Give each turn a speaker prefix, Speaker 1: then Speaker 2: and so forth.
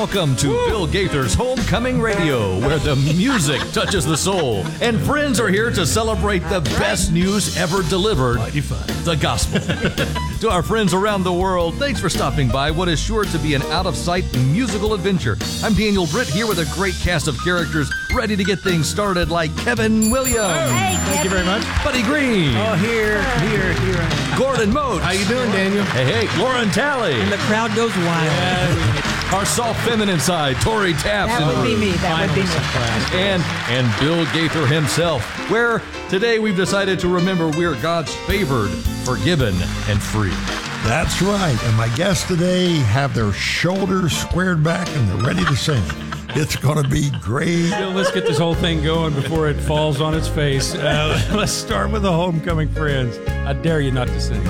Speaker 1: Welcome to Bill Gaither's Homecoming Radio, where the music touches the soul. And friends are here to celebrate the best news ever delivered, the gospel. To our friends around the world, thanks for stopping by what is sure to be an out-of-sight musical adventure. I'm Daniel Britt here with a great cast of characters ready to get things started, like Kevin Williams.
Speaker 2: Hey,
Speaker 3: Thank you very much.
Speaker 1: Buddy Green.
Speaker 3: Oh, here I am.
Speaker 1: Gordon Motes.
Speaker 3: How you doing, Daniel?
Speaker 1: Hey, Lauren Talley.
Speaker 4: And the crowd goes wild.
Speaker 1: Our soft feminine side, Tori Taps.
Speaker 2: That would be me. That would be me.
Speaker 1: And Bill Gaither himself, where today we've decided to remember we're God's favored, forgiven, and free.
Speaker 5: That's right. And my guests today have their shoulders squared back and they're ready to sing. It's going to be great.
Speaker 3: Let's get this whole thing going before it falls on its face. Let's start with the homecoming friends. I dare you not to sing.